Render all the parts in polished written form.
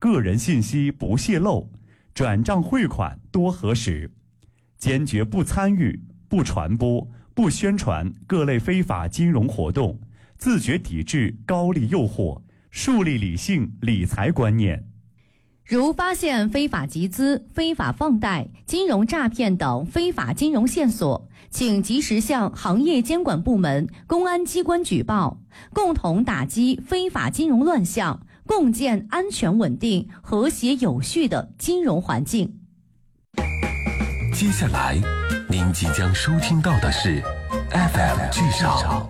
个人信息不泄露，转账汇款多核实，坚决不参与、不传播、不宣传各类非法金融活动，自觉抵制高利诱惑，树立理性理财观念。 如发现非法集资、非法放贷、金融诈骗等非法金融线索，请及时向行业监管部门、公安机关举报，共同打击非法金融乱象，共建安全稳定、和谐有序的金融环境。 接下来，您即将收听到的是 FM 剧场。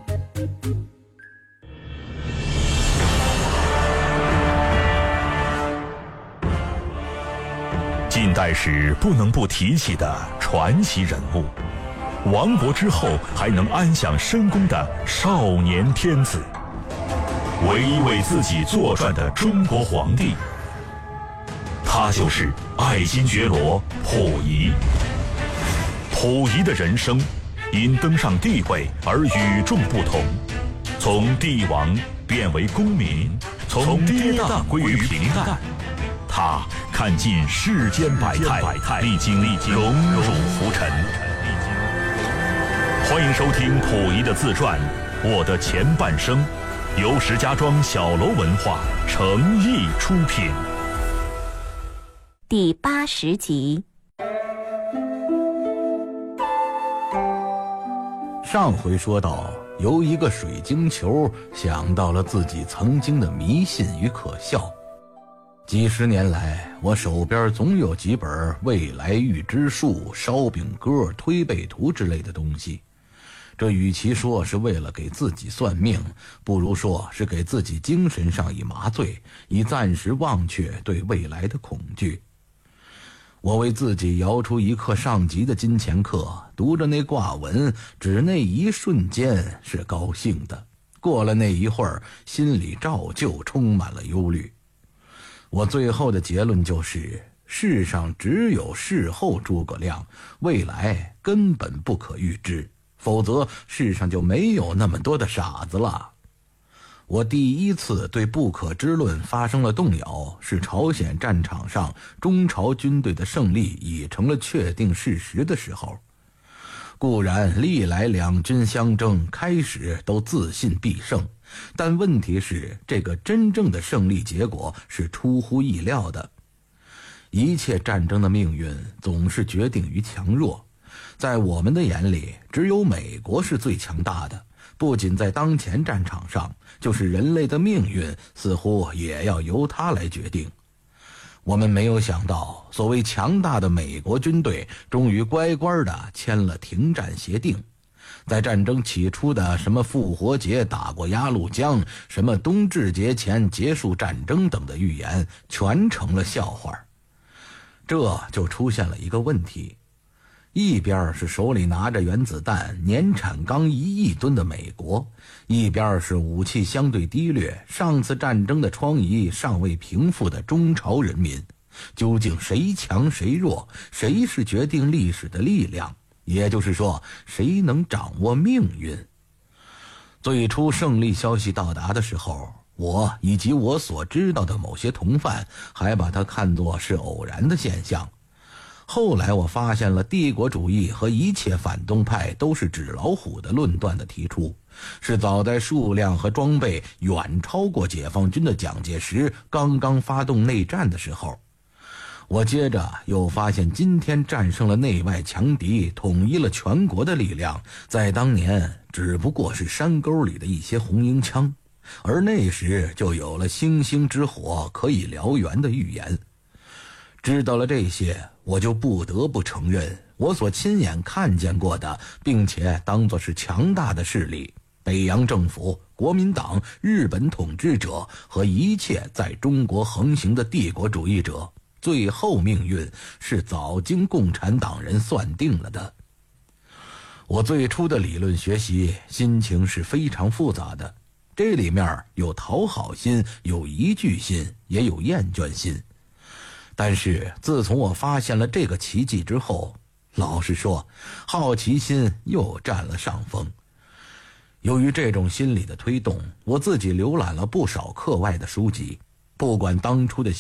近代史不能不提起的传奇人物，亡国之后还能安享深宫的少年天子，唯一为自己作传的中国皇帝，他就是爱新觉罗溥仪。溥仪的人生因登上帝位而与众不同，从帝王变为公民，从跌宕归于平淡。他看尽世间百态，历经荣辱浮沉。欢迎收听溥仪的自传《我的前半生》，由石家庄小楼文化诚意出品。 第80集。 上回说到，由一个水晶球想到了自己曾经的迷信与可笑。几十年来，我手边总有几本未来预知术、烧饼歌、推背图之类的东西。这与其说是为了给自己算命，不如说是给自己精神上以麻醉，以暂时忘却对未来的恐惧。我为自己摇出一课上级的金钱课，读着那卦文，只那一瞬间是高兴的，过了那一会儿，心里照旧充满了忧虑。我最后的结论就是，世上只有事后诸葛亮，未来根本不可预知，否则世上就没有那么多的傻子了。我第一次对不可知论发生了动摇，是朝鲜战场上中朝军队的胜利已成了确定事实的时候。固然历来两军相争，开始都自信必胜，但问题是，这个真正的胜利结果是出乎意料的。一切战争的命运总是决定于强弱，在我们的眼里，只有美国是最强大的，不仅在当前战场上，就是人类的命运似乎也要由它来决定。我们没有想到，所谓强大的美国军队终于乖乖地签了停战协定。在战争起初的什么复活节打过鸭绿江，什么冬至节前结束战争等的预言，全成了笑话。这就出现了一个问题，一边是手里拿着原子弹，年产钢1亿吨的美国，一边是武器相对低劣，上次战争的疮痍尚未平复的中朝人民。究竟谁强谁弱？谁是决定历史的力量？也就是说，谁能掌握命运？最初胜利消息到达的时候，我以及我所知道的某些同伴还把它看作是偶然的现象。后来我发现了帝国主义和一切反动派都是纸老虎的论断的提出，是早在数量和装备远超过解放军的蒋介石刚刚发动内战的时候。我接着又发现，今天战胜了内外强敌，统一了全国的力量，在当年只不过是山沟里的一些红缨枪，而那时就有了星星之火可以燎原的预言。知道了这些，我就不得不承认，我所亲眼看见过的，并且当作是强大的势力，北洋政府、国民党、日本统治者和一切在中国横行的帝国主义者，最后命运是早经共产党人算定了的。我最初的理论学习心情是非常复杂的，这里面有讨好心，有依据心，也有厌倦心。但是自从我发现了这个奇迹之后，老实说，好奇心又占了上风。由于这种心理的推动，我自己浏览了不少课外的书籍，不管当初的